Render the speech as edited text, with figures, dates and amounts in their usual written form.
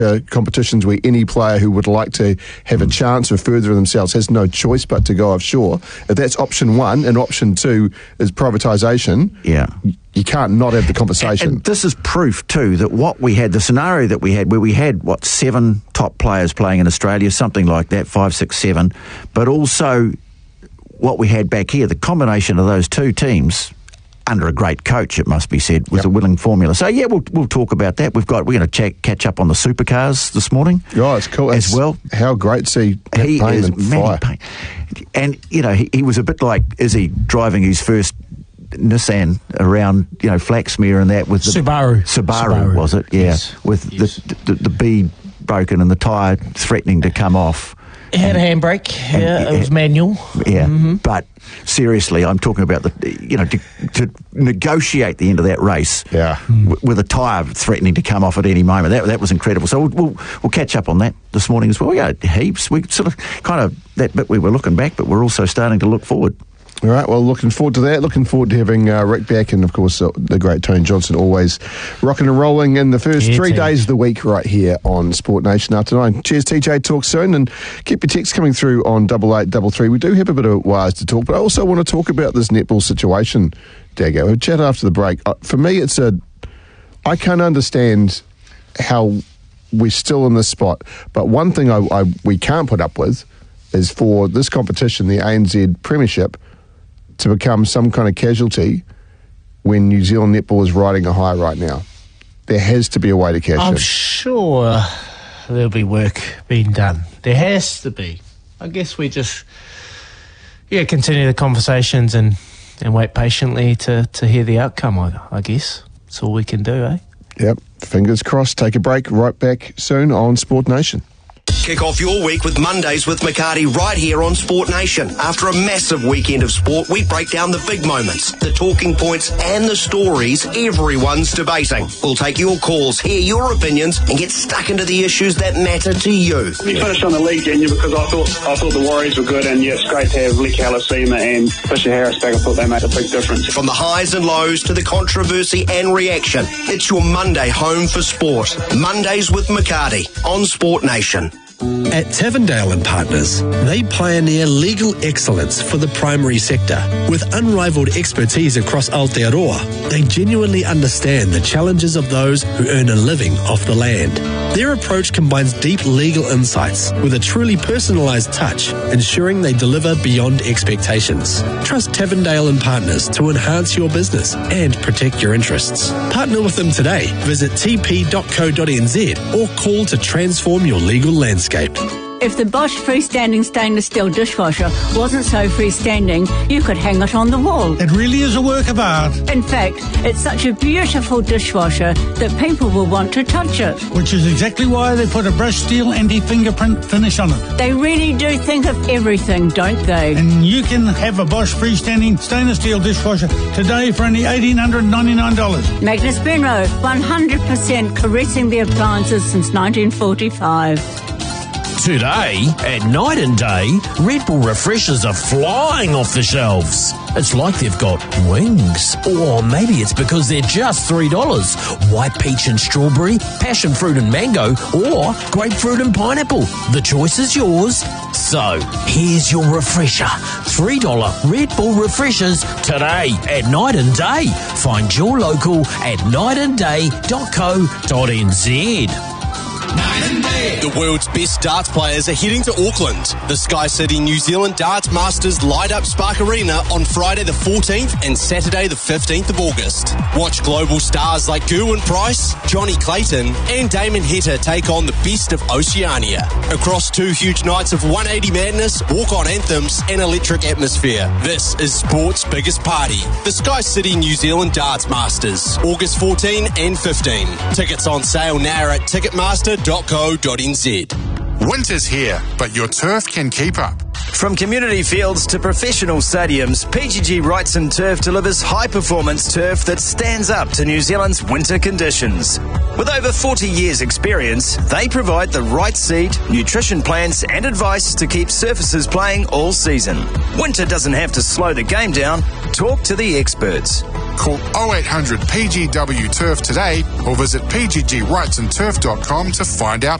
competitions where any player who would like to have a chance of furthering themselves has no choice but to go offshore. If that's option one, and option two is privatisation, you can't not have the conversation. And this is proof, too, that what we had, the scenario that we had, where we had, 7 top players playing in Australia, something like that, 5, 6, 7, but also what we had back here, the combination of those two teams, under a great coach, it must be said, was a winning formula. So, we'll talk about that. We're going to catch up on the supercars this morning. Oh, it's cool. As well. How great to see Manny Payne. And, he was a bit like Izzy driving his first Nissan around, Flaxmere and that with the Subaru, was it? Yeah. Yes. With the bead broken and the tyre threatening to come off. It had a handbrake. It was manual. Yeah, but seriously, I'm talking about to negotiate the end of that race. With a tyre threatening to come off at any moment. That was incredible. So we'll catch up on that this morning as well. We got heaps. We sort of that bit we were looking back, but we're also starting to look forward. All right, well, looking forward to that. Looking forward to having Rick back, and, of course, the great Tony Johnson, always rocking and rolling in the first 3 days of the week right here on Sport Nation after 9. Cheers, TJ. Talk soon, and keep your texts coming through on 8833. We do have a bit of wires to talk, but I also want to talk about this netball situation, Dago. We'll chat after the break. For me, I can't understand how we're still in this spot, but one thing we can't put up with is for this competition, the ANZ Premiership, to become some kind of casualty when New Zealand netball is riding a high right now. There has to be a way to cash in. I'm sure there'll be work being done. There has to be. I guess we just continue the conversations and wait patiently to hear the outcome, I guess. That's all we can do, eh? Yep. Fingers crossed. Take a break. Right back soon on Sport Nation. Kick off your week with Mondays with McCarty right here on Sport Nation. After a massive weekend of sport, we break down the big moments, the talking points and the stories everyone's debating. We'll take your calls, hear your opinions and get stuck into the issues that matter to you. We finished on the league, didn't you? Because I thought the Warriors were good, and it's great to have Leki Halasima and Fisher Harris back. I thought they made a big difference. From the highs and lows to the controversy and reaction, it's your Monday home for sport. Mondays with McCarty on Sport Nation. At Tavendale and Partners, they pioneer legal excellence for the primary sector. With unrivaled expertise across Aotearoa, they genuinely understand the challenges of those who earn a living off the land. Their approach combines deep legal insights with a truly personalised touch, ensuring they deliver beyond expectations. Trust Tavendale and Partners to enhance your business and protect your interests. Partner with them today. Visit tp.co.nz or call to transform your legal landscape. If the Bosch freestanding stainless steel dishwasher wasn't so freestanding, you could hang it on the wall. It really is a work of art. In fact, it's such a beautiful dishwasher that people will want to touch it. Which is exactly why they put a brushed steel anti-fingerprint finish on it. They really do think of everything, don't they? And you can have a Bosch freestanding stainless steel dishwasher today for only $1,899. Magnus Benro, 100% caressing the appliances since 1945. Today, at Night and Day, Red Bull refreshers are flying off the shelves. It's like they've got wings. Or maybe it's because they're just $3. White peach and strawberry, passion fruit and mango, or grapefruit and pineapple. The choice is yours. So, here's your refresher. $3 Red Bull refreshers today at Night and Day. Find your local at nightandday.co.nz. The world's best darts players are heading to Auckland. The Sky City New Zealand Darts Masters light up Spark Arena on Friday the 14th and Saturday the 15th of August. Watch global stars like Gerwyn Price, Johnny Clayton and Damon Heta take on the best of Oceania. Across 2 huge nights of 180 madness, walk-on anthems and electric atmosphere. This is sport's biggest party. The Sky City New Zealand Darts Masters, August 14 and 15. Tickets on sale now at ticketmaster.co.nz. Winter's here, but your turf can keep up. From community fields to professional stadiums, PGG Wrightson Turf delivers high-performance turf that stands up to New Zealand's winter conditions. With over 40 years' experience, they provide the right seed, nutrition plans and advice to keep surfaces playing all season. Winter doesn't have to slow the game down. Talk to the experts. Call 0800 PGW Turf today or visit pggwrightsandturf.com to find out